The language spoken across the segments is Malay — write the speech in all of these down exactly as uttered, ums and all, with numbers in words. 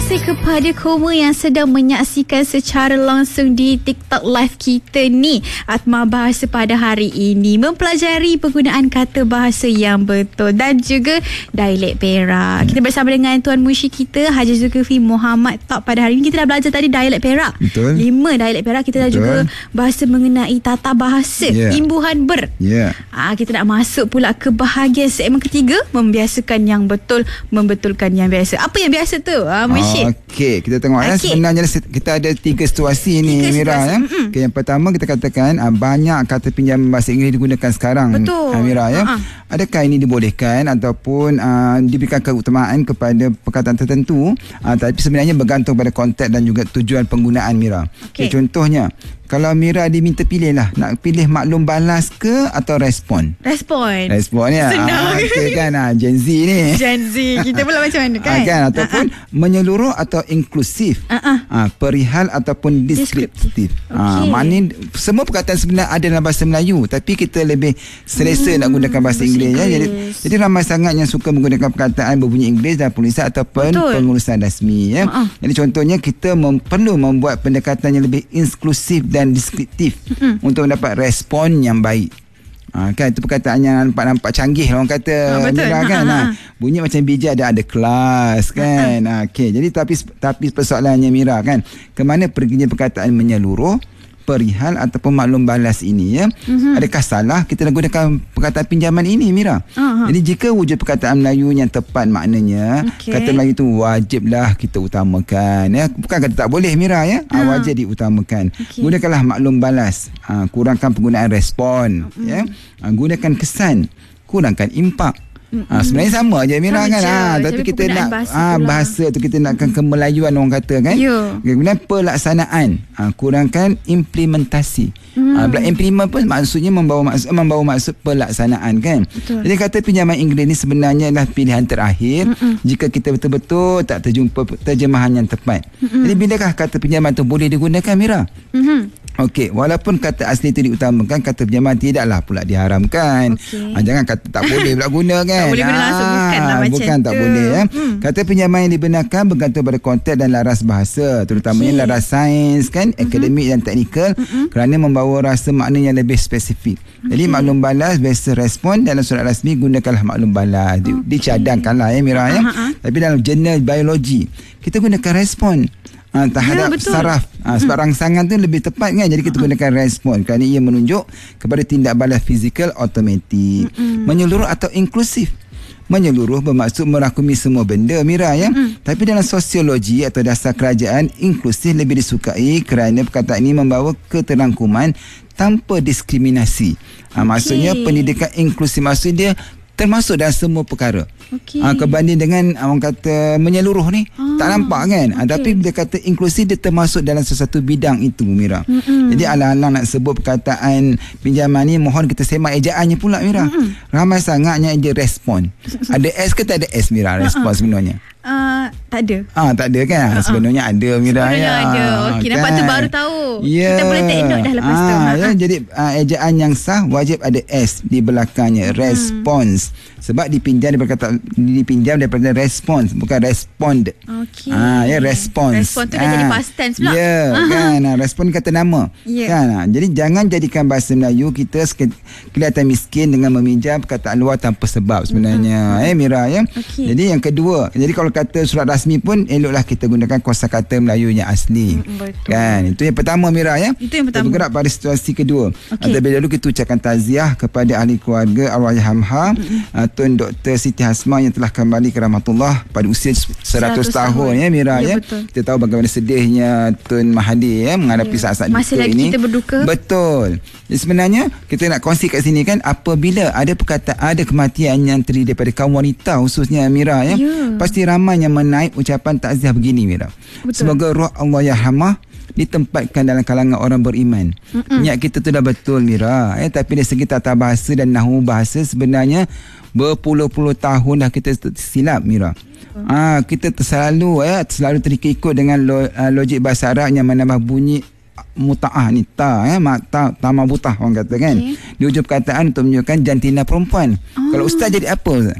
kasih kepada Koma yang sedang menyaksikan secara langsung di TikTok live kita ni. Atma Bahasa pada hari ini mempelajari penggunaan kata bahasa yang betul dan juga dialek Perak. Kita bersama dengan Tuan Munsyi kita Haji Zulkifli Mohamed Top. Pada hari ini kita dah belajar tadi dialek Perak. Betul. Lima dialek Perak. Kita dah Betul. juga bahasa mengenai tata bahasa, yeah. imbuhan ber. Yeah. Ah, kita nak masuk pula ke bahagian segmen ketiga, membiasakan yang betul, membetulkan yang biasa. Apa yang biasa tu? Ah, Munsyi. Okey, kita tengok okay. ya, sebenarnya kita ada tiga situasi ni, tiga Mira situasi. ya. Mm-hmm. Okay, yang pertama kita katakan uh, banyak kata pinjaman bahasa Inggeris digunakan sekarang. Betul. Uh, Mira ya. Uh-huh. Adakah ini dibolehkan ataupun uh, diberikan keutamaan kepada perkataan tertentu? Uh, tapi sebenarnya bergantung pada konteks dan juga tujuan penggunaan, Mira. Okay. Okay, contohnya, kalau Mira diminta pilih lah, nak pilih maklum balas ke atau respon? Respon. Respon ya. Senang. Ah, okay kan, ah, Gen Z ni. Gen Z. Kita pula macam mana kan? Ah, kan? Ataupun uh-uh. menyeluruh atau inklusif. Uh-uh. Ah, perihal ataupun deskriptif. Okay. Ah, maknanya semua perkataan sebenarnya ada dalam bahasa Melayu, tapi kita lebih selesa hmm, nak gunakan bahasa Inggeris. Ya. Jadi, jadi ramai sangat yang suka menggunakan perkataan berbunyi Inggeris dalam penulisan ataupun Betul. pengurusan rasmi. Ya. Uh-uh. Jadi contohnya kita mem- perlu membuat pendekatan yang lebih inklusif dan deskriptif mm-hmm. untuk mendapat respon yang baik. Ha, kan itu perkataan yang nampak-nampak canggih orang kata, ha, Mira, kan. Ha, ha. Bunyi macam bijak ada ada kelas kan. Ha, okey. Jadi tapi tapi persoalannya, Mira, kan, ke mana perginya perkataan menyeluruh, perihal ataupun maklum balas ini ya. Mm-hmm. Adakah salah kita nak gunakan perkataan pinjaman ini, Mira? Uh-huh. Jadi jika wujud perkataan Melayu yang tepat maknanya, okay. kata Melayu itu wajiblah kita utamakan ya. Bukan kata tak boleh, Mira ya. Uh-huh. Wajib diutamakan. Okay. Gunakanlah maklum balas. Ha, kurangkan penggunaan respon uh-huh. ya. Ha, gunakan kesan, kurangkan impak. Ha, sebenarnya sama je, Mira, sama kan je. Ha, tapi kita nak bahasa, ha, bahasa tu kita nakkan kemelayuan orang kata kan. Yeah. Kemudian pelaksanaan, ha, kurangkan implementasi. Hmm. Ha, implement pun maksudnya membawa maksud membawa maksud pelaksanaan kan. Betul. Jadi kata pinjaman Inggeris ni sebenarnya adalah pilihan terakhir Mm-mm. jika kita betul-betul tak terjumpa terjemahan yang tepat. Mm-mm. Jadi bilakah kata pinjaman tu boleh digunakan, Mira? Mm-hmm. Okey, walaupun kata asli itu diutamakan, kata pinjaman tidaklah pula diharamkan. Okay. Ha, jangan kata tak boleh pula guna kan. Tak boleh guna langsung, bukanlah macam bukan, tak boleh ya. Hmm. Kata pinjaman yang dibenarkan bergantung pada konteks dan laras bahasa, terutamanya okay. laras sains kan, uh-huh. akademik dan teknikal, uh-huh. kerana membawa rasa makna yang lebih spesifik. Okay. Jadi maklum balas biasa respon, dalam surat rasmi gunakanlah maklum balas. Okay. Dicadangkanlah ya, Mira ya. Uh-huh. Tapi dalam jurnal biologi kita gunakan respon. Ha, terhadap ya, saraf ha, sebab hmm. rangsangan tu lebih tepat kan, jadi kita uh-huh. gunakan respon kerana ia menunjuk kepada tindak balas fizikal automatik. uh-huh. Menyeluruh atau inklusif, menyeluruh bermaksud merangkumi semua benda, Mira ya. uh-huh. Tapi dalam sosiologi atau dasar kerajaan, inklusif lebih disukai kerana perkataan ini membawa keterangkuman tanpa diskriminasi. Ha, okay. Maksudnya pendidikan inklusif maksudnya termasuk dalam semua perkara. Okay. Ha, kerbanding dengan orang kata menyeluruh ni ah, tak nampak kan. Okay. Ha, tapi dia kata inklusif, dia termasuk dalam sesuatu bidang itu, Mira. Mm-mm. Jadi alang-alang nak sebut perkataan pinjaman ni, mohon kita semak ejaannya pula, Mira. Mm-mm. Ramai sangatnya dia respon. Ada S ke tak ada S, Mira, respon uh-uh. sebenarnya? Uh, tak ada. Ah, tak ada kan? Uh-uh. Sebenarnya ada, Mira. Sebenarnya ya. ada. Okey, kan? Nampak tu baru tahu. Yeah. Kita boleh take note dah lepas ah, tu. Ya, jadi uh, ejaan yang sah wajib ada S di belakangnya, hmm. response. Sebab dipinjam daripada kata dipinjam daripada response, bukan respond. Okey. Ah, ya, response. Respond tu dah ah. jadi past tense pula. Ya, yeah, kan. Ah, respond kata nama. Yeah. Kan. Ah. Jadi jangan jadikan bahasa Melayu kita kelihatan miskin dengan meminjam perkataan luar tanpa sebab sebenarnya. Mm-hmm. Eh, Mira ya. Okay. Jadi yang kedua, jadi kalau kata surat rasmi pun eloklah kita gunakan kosakata Melayu yang asli. Mm, betul. Kan. Itu yang pertama, Mira ya. Itu yang pertama. Kita bergerak pada situasi kedua. Okay. Terlebih dahulu kita ucapkan taziah kepada ahli keluarga arwah Hamha, mm-hmm. uh, Tun Doktor Siti Hasma yang telah kembali ke rahmatullah pada usia seratus tahun ya, Mira ya. ya. Kita tahu bagaimana sedihnya Tun Mahathir ya menghadapi ya. saat-saat duka ini. Masih lagi kita berduka. Betul. Jadi sebenarnya kita nak kongsi kat sini kan, apabila ada perkataan, ada kematian yang terdiri daripada kaum wanita khususnya, Mira ya, ya. Pasti ramai yang menaik ucapan takziah begini, Mira. Betul. Semoga roh Allah Yarhamah ditempatkan dalam kalangan orang beriman. Mm-mm. Niat kita tu dah betul, Mira eh, tapi dari segi tata bahasa dan nahwu bahasa sebenarnya berpuluh-puluh tahun dah kita silap, Mira. Hmm. Ah, kita selalu eh selalu terikut dengan lo, uh, logik bahasa Arab yang menambah bunyi muta'ah ni ta eh mata tamabutah orang kata kan. Okay. Di hujung perkataan untuk menunjukkan jantina perempuan. Oh. Kalau ustaz jadi apa, Ustaz?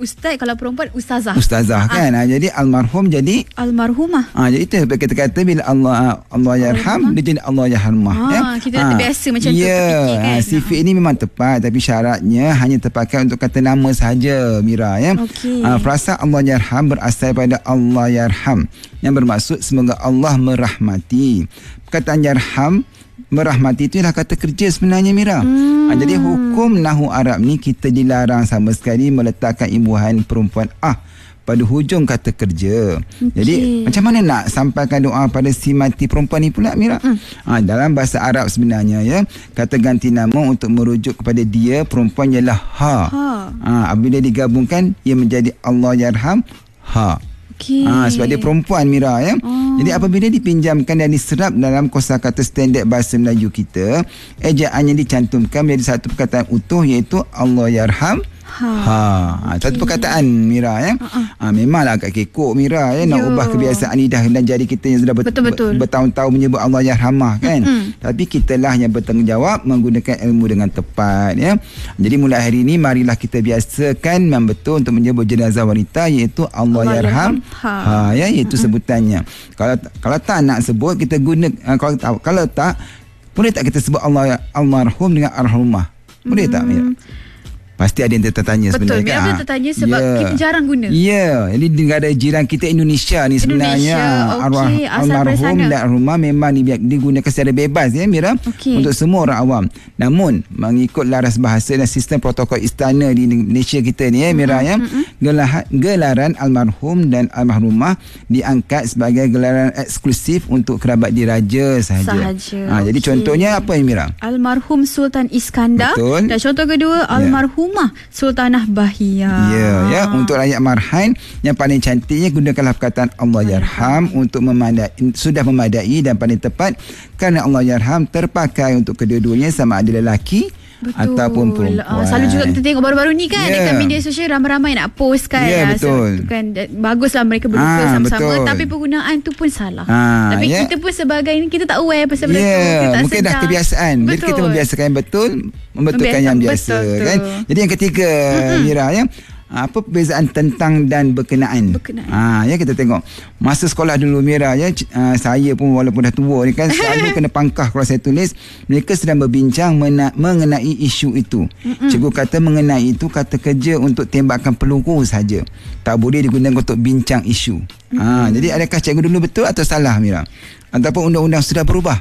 ustaz, kalau perempuan ustazah. Ustazah kan. Ha. Ha, jadi almarhum jadi almarhumah. Ha, jadi itu kita kata bila Allah Allah yarham, dia jadi Allah yarhamah. Ha, ya. Kita ha. terbiasa macam ya. tu terfikir kan. Ha, sifat ini memang tepat, tapi syaratnya hanya terpakai untuk kata nama sahaja, Mira. Ya. Okay. Ha, frasa Allah yarham berasal pada Allah yarham, yang bermaksud semoga Allah merahmati. Perkataan yarham, merahmati, itu ialah kata kerja sebenarnya, Mira. Hmm. Ha, jadi hukum Nahu Arab ni kita dilarang sama sekali meletakkan imbuhan perempuan ah pada hujung kata kerja. Okay. Jadi macam mana nak sampaikan doa pada si mati perempuan ni pula, Mira? Hmm. Ha, dalam bahasa Arab sebenarnya, ya, kata ganti nama untuk merujuk kepada dia perempuan ialah ha. Ha. Ha, apabila digabungkan ia menjadi Allah yarham ha. Okay. Ha, sebab dia perempuan, Mira, ya. Oh. Jadi apabila dipinjamkan dan diserap dalam kosakata standard bahasa Melayu kita, ejaannya dicantumkan menjadi satu perkataan utuh, iaitu Allah yarham ha. Ha. Okay. Satu perkataan, Mira, ya. Uh-uh. Ha, memanglah agak kekok, Mira, ya, nak ubah kebiasaan lidah dan jari kita yang sudah ber- ber- bertahun-tahun menyebut Allah yarhamah, kan. Mm-hmm. Tapi kitalah yang bertanggungjawab menggunakan ilmu dengan tepat, ya. Jadi mulai hari ini marilah kita biasakan memang betul untuk menyebut jenazah wanita, iaitu Allah, Allah yarham ha. Ha, ya, iaitu mm-hmm. sebutannya. Kalau kalau tak nak sebut, kita guna uh, kalau tak, kalau tak boleh tak kita sebut Allah almarhum dengan arhamah? Boleh mm-hmm. tak, Mira? Pasti ada yang tertanya sebenarnya. Betul, Mira tertanya sebab yeah. kita jarang guna. Ya, yeah. Jadi negara jiran kita Indonesia ni sebenarnya arwah okay. almarhum dan arwah memang digunakan secara bebas, ya, Mira, okay. untuk semua orang awam. Namun mengikut laras bahasa dan sistem protokol istana di Malaysia kita ni, ya, Mira, mm-hmm. ya, gelaran, gelaran almarhum dan almarhumah diangkat sebagai gelaran eksklusif untuk kerabat diraja sahaja. sahaja. Ha, jadi okay. contohnya apa, Mira? Almarhum Sultan Iskandar. Betul. Dan contoh kedua, almarhum yeah. Rumah Sultanah Bahia. Ya, ya, untuk rakyat marhain yang paling cantiknya gunakanlah perkataan Allah yarham untuk memadai, sudah memadai dan paling tepat, kerana Allah yarham terpakai untuk kedua-duanya sama ada lelaki betul. Ataupun perempuan. Uh, selalu juga kita tengok baru-baru ni, kan, yeah. dekat media sosial ramai-ramai nak post, kan. Ya, yeah, betul. So, kan, baguslah mereka berduka ah, sama-sama, betul. Tapi penggunaan tu pun salah. Ah, tapi yeah. kita pun sebagai ni, kita tak aware pasal benda yeah. tu. Kita tak mungkin sedar. Dah kebiasaan. Betul. Jadi kita membiasakan yang betul, membetulkan Membiasa, yang biasa, kan. Jadi yang ketiga, mm-hmm. Mira, ya, apa perbezaan tentang dan berkenaan? Berkenaan. Ha, ya, kita tengok masa sekolah dulu, Mira, ya, uh, saya pun walaupun dah tua ni, kan, selalu kena pangkah kalau saya tulis mereka sedang berbincang mena- mengenai isu itu. Mm-mm. Cikgu kata mengenai itu kata kerja untuk tembakan peluru saja, tak boleh digunakan untuk bincang isu. Ha, jadi adakah cikgu dulu betul atau salah, Mira? Ataupun undang-undang sudah berubah?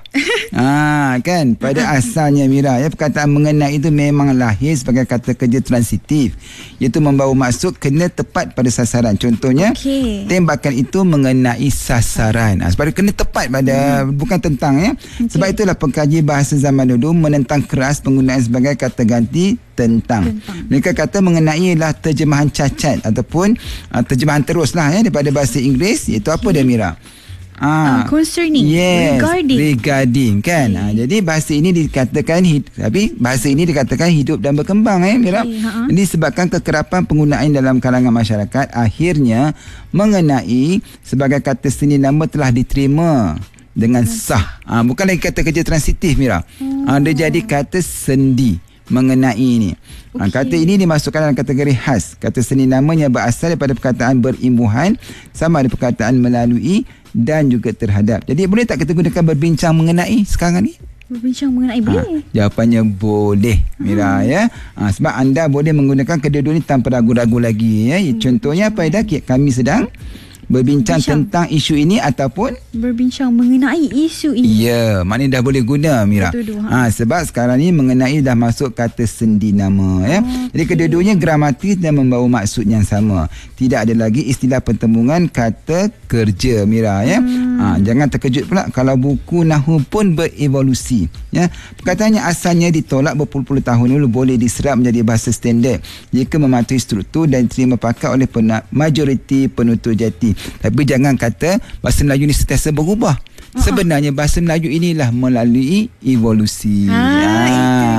Ha, kan, pada asalnya, Mira, ya, perkataan mengenai itu memang lahir sebagai kata kerja transitif, iaitu membawa maksud kena tepat pada sasaran. Contohnya, okay. tembakan itu mengenai sasaran. Ha, sebab kena tepat pada, hmm. bukan tentang, ya. Okay. Sebab itulah pengkaji bahasa zaman dulu menentang keras penggunaan sebagai kata ganti tentang. tentang. Mereka kata mengenai ialah terjemahan cacat ataupun uh, terjemahan teruslah, ya, daripada bahasa Inggeris, iaitu apa, okay. dia, Mira? Ah, uh, concerning, yes, regarding, regarding, kan. Okay. Ha, jadi bahasa ini dikatakan, tapi bahasa ini dikatakan hidup dan berkembang, eh, Mira. Okay, uh-huh. Jadi disebabkan kekerapan penggunaan dalam kalangan masyarakat, akhirnya mengenai sebagai kata seni nama telah diterima dengan sah. Ha, bukan lagi kata kerja transitif, Mira. Hmm. Ha, dia jadi kata sendi mengenai ini. Okay. Kata ini dimasukkan dalam kategori khas. Kata seni namanya berasal daripada perkataan berimbuhan, sama ada perkataan melalui dan juga terhadap. Jadi boleh tak kita gunakan berbincang mengenai sekarang ni? Berbincang mengenai boleh? Ha, jawapannya boleh, Mira, hmm. ya. Ha, sebab anda boleh menggunakan kedua-dua ni tanpa ragu-ragu lagi, ya. Hmm. Contohnya apa, Ida? Kami sedang berbincang Bincang. tentang isu ini ataupun berbincang mengenai isu ini. Ya, maknanya dah boleh guna, Mira. Betul, ha. ha, sebab sekarang ni mengenai dah masuk kata sendi nama, ya. Oh, jadi okay. kedua-duanya gramatis dan membawa maksud yang sama. Tidak ada lagi istilah pertembungan kata kerja, Mira, ya. Hmm. Ha, jangan terkejut pula kalau buku Nahu pun berevolusi, ya. Perkataannya asalnya ditolak berpuluh-puluh tahun dulu boleh diserap menjadi bahasa standard jika mematuhi struktur dan diterima pakai oleh pena- majoriti penutur jati. Tapi jangan kata bahasa Melayu ni sentiasa berubah. Uh-huh. Sebenarnya bahasa Melayu inilah melalui evolusi. Ha, ha.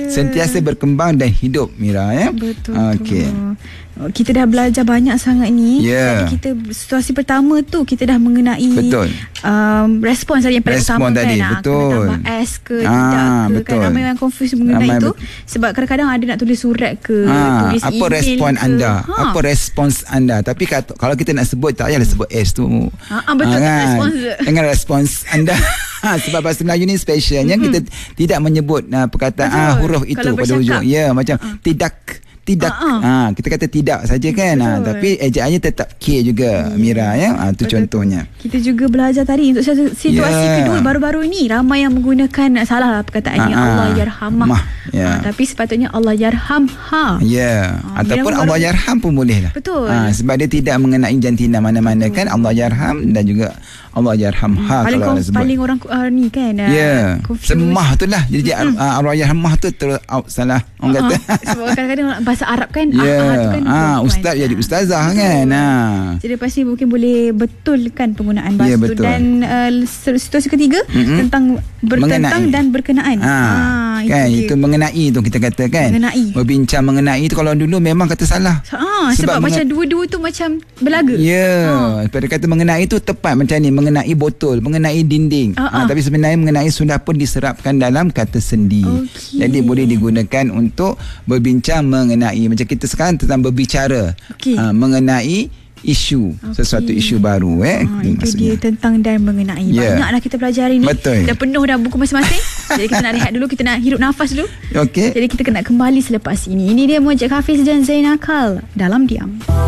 sentiasa berkembang dan hidup, Mira, ya. Betul. Okey. Kita dah belajar banyak sangat ni. Yeah. Tadi kita situasi pertama tu kita dah mengenai betul. Um, respons tadi yang paling respon utama tadi, kan. Betul. Kena tambah S ke ah, tidak ke betul. kan. Ramai yang confuse mengenai Ramai itu. bet- Sebab kadang-kadang ada nak tulis surat ke, ha, tulis apa email respon ke. anda? Ha. Apa respons anda? Tapi kat, kalau kita nak sebut, tak payahlah sebut S tu. Ha, betul, ha, kan? respons. Dengan respons anda. Sebab bahasa Melayu ni specialnya, mm-hmm. kita tidak menyebut uh, perkataan ah, huruf itu kalau pada hujung. Ya, macam uh-uh. tidak. Tidak. Uh-uh. Ha, kita kata tidak saja kan. Ha, tapi ejaannya tetap K juga, yeah. Mira, ya. Ha, itu contohnya. Kita juga belajar tadi untuk situasi yeah. kedua baru-baru ni ramai yang menggunakan salah lah perkataannya uh-uh. Allah yarhamah. Yeah. Ha, tapi sepatutnya Allah yarhamha. Ya. Yeah. Ha, ataupun Allah baru... yarham pun boleh lah. Betul. Ha, sebab dia tidak mengenai jantina mana-mana. Betul. Kan Allah yarham dan juga Allah yarhamha. Paling, kalau konf- paling orang uh, ni kan. Ya. Yeah. Semah tu lah. Jadi mm-hmm. uh, Allah yarhamah tu terus out salah. Orang uh-huh. kata. Sebab kadang-kadang bahasa Arab kan. Ya. Yeah. Ah, tu kan ah, ustaz jadi ustazah betul. Kan. Ha. Jadi pasti mungkin boleh betulkan penggunaan bahasa yeah, tu. Dan uh, situasi ketiga mm-hmm. tentang bertentang mengenai. Dan berkenaan. Ha. Ha, kan itu, itu mengenai tu kita kata kan. Mengenai. Berbincang mengenai tu kalau dulu memang kata salah. Ha, sebab, sebab macam mengen- dua-dua tu macam belaga. Ya. Yeah. Ha. Pada kata mengenai tu tepat macam ni, mengenai botol, mengenai dinding. Ha, ha. Tapi sebenarnya mengenai sudah pun diserapkan dalam kata sendi. Okay. Jadi boleh digunakan untuk berbincang mengenai, macam kita sekarang tentang berbicara okay. uh, mengenai isu, okay. sesuatu isu baru eh. Ha, itu maksudnya. Dia tentang dan mengenai. Yeah. Banyaklah kita pelajari ni. Betul. Dah penuh dah buku masing-masing. Jadi kita nak rehat dulu, kita nak hirup nafas dulu. Okey. Jadi kita kena kembali selepas ini. Ini dia Muhammad Hafiz dan Zainal Kal dalam diam.